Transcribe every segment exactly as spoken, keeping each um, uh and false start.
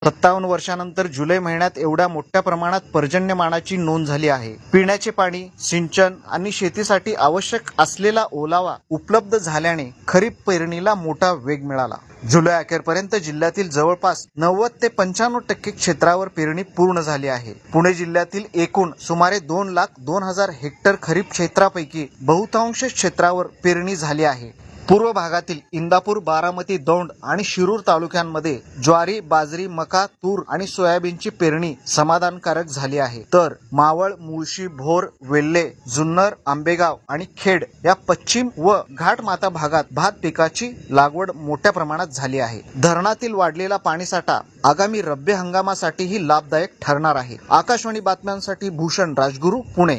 सत्तावन्न वर्षानंतर जुलै महिन्यात एवढ्या मोठ्या प्रमाणात पर्जन्यमानाची नोंद झाली आहे. पिण्याचे पाणी, सिंचन आणि शेतीसाठी आवश्यक असलेला ओलावा उपलब्ध झाल्याने खरीप पेरणीला मोठा वेग मिळाला. जुलै अखेरपर्यंत जिल्ह्यातील जवळपास नव्वद ते पंच्याण्णव टक्के क्षेत्रावर पेरणी पूर्ण झाली आहे. पुणे जिल्ह्यातील एकूण सुमारे दोन लाख दोन हजार हेक्टर खरीप क्षेत्रापैकी बहुतांश क्षेत्रावर पेरणी झाली आहे. पूर्व भागातील इंदापूर, बारामती, दौंड आणि शिरूर तालुक्यांमध्ये ज्वारी, बाजरी, मका, तूर आणि सोयाबीनची पेरणी समाधानकारक झाली आहे. तर मावळ, मुळशी, भोर, वेल्हे, जुन्नर, आंबेगाव आणि खेड या पश्चिम व घाटमाथा भागात भात पिकाची लागवड मोठ्या प्रमाणात झाली आहे. धरणातील वाढलेला पाणीसाठा आगामी रब्बी हंगामासाठीही लाभदायक ठरणार आहे. आकाशवाणी बातम्यांसाठी भूषण राजगुरू, पुणे.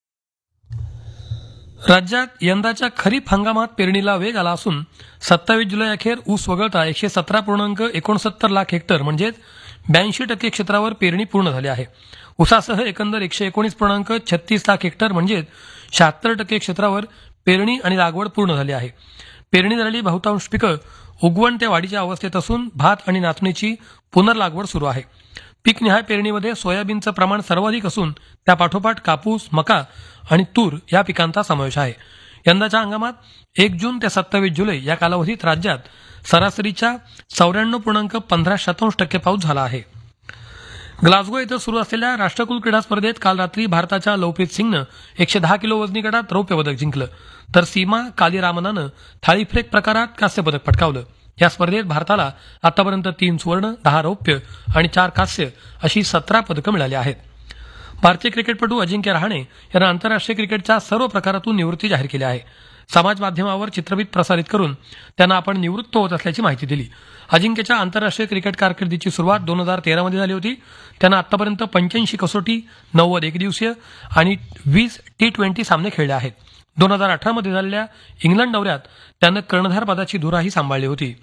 राज्यात यंदाच्या खरीप हंगामात पेरणीला वेग आला असून सत्तावीस जुलै अखेर ऊस वगळता एकशे सतरा पूर्णांक एकोणसत्तर लाख हेक्टर म्हणजेच ब्याऐंशी टक्के क्षेत्रावर पेरणी पूर्ण झाली आहे. ऊसासह एकंदर एकशे एकोणीस पूर्णांक छत्तीस लाख हेक्टर म्हणजेच शहात्तर टक्के क्षेत्रावर पेरणी आणि लागवड पूर्ण झाली आहे. पेरणी झालेली बहुतांश पिकं उगवण ते वाढीच्या अवस्थेत असून भात आणि नाचणीची पुनर्लागवड सुरू आहे. पीकनिहाय पेरणीमध्ये सोयाबीनचं प्रमाण सर्वाधिक असून त्यापाठोपाठ कापूस, मका आणि तूर या पिकांचा समावेश आहे. यंदाच्या हंगामात एक जून ते सत्तावीस जुलै या कालावधीत राज्यात सरासरीच्या चौऱ्याण्णव पूर्णांक पंधरा शतांश टक्के पाऊस झाला आहे. ग्लासगो इथं सुरू असलेल्या राष्ट्रकुल क्रीडा स्पर्धेत काल रात्री भारताच्या लवप्रीत सिंगनं एकशे दहा किलो वजनी गटात रौप्य पदक जिंकलं, तर सीमा कालीरामनानं थाळीफेक प्रकारात कांस्य पदक पटकावलं. या स्पर्धेत भारताला आतापर्यंत तीन सुवर्ण, दहा रौप्य आणि चार कांस्य अशी सतरा पदकं मिळाली आहेत. भारतीय क्रिकेटपटू अजिंक्य रहाणे यांना आंतरराष्ट्रीय क्रिकेटच्या सर्व प्रकारातून निवृत्ती जाहीर केली आहे. समाज माध्यमावर चित्रफित प्रसारित करून त्यांना आपण निवृत्त होत असल्याची माहिती दिली. अजिंक्यच्या आंतरराष्ट्रीय क्रिकेट कारकिर्दीची सुरुवात दोन हजार तेरा मध्ये झाली होती. त्यांना आतापर्यंत पंच्याऐंशी कसोटी, नव्वद एकदिवसीय आणि वीस टी ट्वेंटी सामने खेळले आहेत. दोन हजार अठरा मध्ये झालेल्या इंग्लंड दौऱ्यात त्यानं कर्णधार पदाची धुराही सांभाळली होती.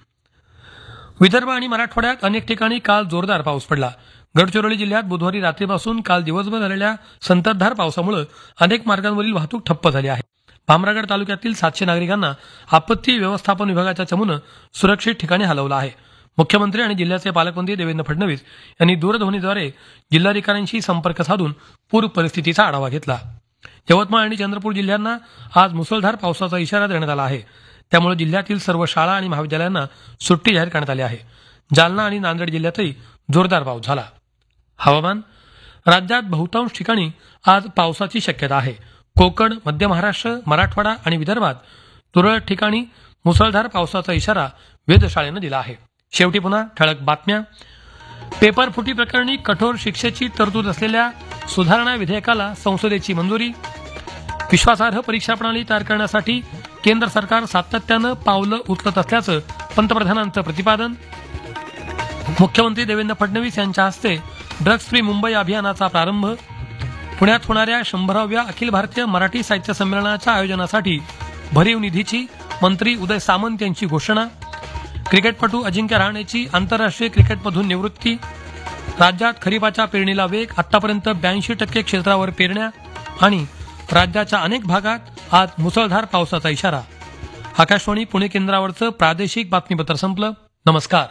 विदर्भ आणि मराठवाड्यात अनेक ठिकाणी काल जोरदार पाऊस पडला. गडचिरोली जिल्ह्यात बुधवारी रात्रीपासून काल दिवसभर झालेल्या संततधार पावसामुळे अनेक मार्गांवरील वाहतूक ठप्प झाली आहे. भामरागड तालुक्यातील सातशे नागरिकांना आपत्ती व्यवस्थापन विभागाच्या चमूनं सुरक्षित ठिकाणी हलवलं आहे. मुख्यमंत्री आणि जिल्ह्याचे पालकमंत्री देवेंद्र फडणवीस यांनी दूरध्वनीद्वारे जिल्हाधिकाऱ्यांशी संपर्क साधून पूर परिस्थितीचा आढावा घेतला. यवतमाळ आणि चंद्रपूर जिल्ह्यांना आज मुसळधार पावसाचा इशारा देण्यात आला आहे. त्यामुळे जिल्ह्यातील सर्व शाळा आणि महाविद्यालयांना सुट्टी जाहीर करण्यात आली आहे. जालना आणि नांदेड जिल्ह्यातही जोरदार पाऊस झाला. हवामान. राज्यात बहुतांश ठिकाणी आज पावसाची शक्यता आहे. कोकण, मध्य महाराष्ट्र, मराठवाडा आणि विदर्भात तुरळक ठिकाणी मुसळधार पावसाचा इशारा वेधशाळेनं दिला आहे. शेवटी पुन्हा ठळक बातम्या. पेपर फुटी प्रकरणी कठोर शिक्षेची तरतूद असलेल्या सुधारणा विधेयकाला संसदेची मंजुरी. विश्वासार्ह परीक्षा प्रणाली तयार करण्यासाठी केंद्र सरकार सातत्यानं पावलं उचलत असल्याचं पंतप्रधानांचं प्रतिपादन. मुख्यमंत्री देवेंद्र फडणवीस यांच्या हस्ते ड्रग्ज फ्री मुंबई अभियानाचा प्रारंभ. पुण्यात होणाऱ्या शंभराव्या अखिल भारतीय मराठी साहित्य संमेलनाच्या आयोजनासाठी भरीव निधीची मंत्री उदय सामंत यांची घोषणा. क्रिकेटपटू अजिंक्य रहाणेची आंतरराष्ट्रीय क्रिकेटमधून निवृत्ती. राज्यात खरीपाच्या पेरणीला वेग, आतापर्यंत ब्याऐंशी टक्के क्षेत्रावर पेरण्या आणि राज्याच्या अनेक भागात आज मुसळधार पावसाचा इशारा. आकाशवाणी पुणे केंद्रावरचं प्रादेशिक बातमीपत्र संपलं. नमस्कार.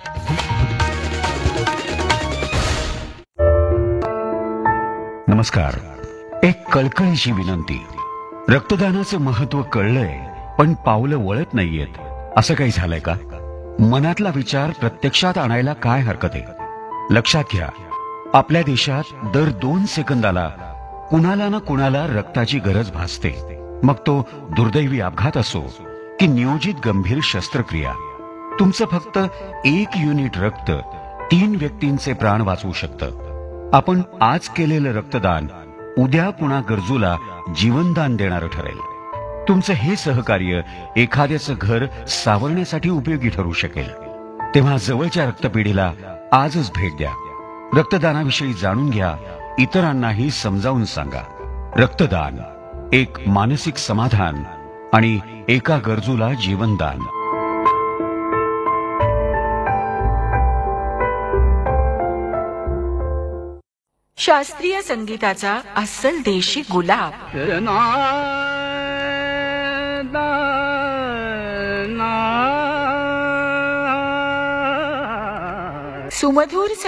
नमस्कार. एक कळकळीची विनंती. रक्तदानाचं महत्व कळलंय पण पावलं वळत नाहीयेत. असं काही झालंय का? मनातला विचार प्रत्यक्षात आणायला काय हरकत आहे? लक्षात घ्या, आपल्या देशात दर दोन सेकंदाला कुणाला ना कुणाला रक्ताची गरज भासते. मग तो दुर्दैवी अपघात असो की नियोजित गंभीर शस्त्रक्रिया. तुमचं फक्त एक युनिट रक्त तीन व्यक्तींचे प्राण वाचवू शकतं. आपण आज केलेलं रक्तदान उद्या पुन्हा गरजूला जीवनदान देणारं ठरेल. तुमचं हे सहकार्य एखाद्याचं घर सावरण्यासाठी उपयोगी ठरू शकेल. तेव्हा जवळच्या रक्तपेढीला आजच भेट द्या. रक्तदानाविषयी जाणून घ्या, इतरांनाही समजावून सांगा. रक्तदान एक मानसिक समाधान आणि एका गरजूला जीवनदान. शास्त्रीय संगीताचा अस्सल देशी गुलाब. सुमधूर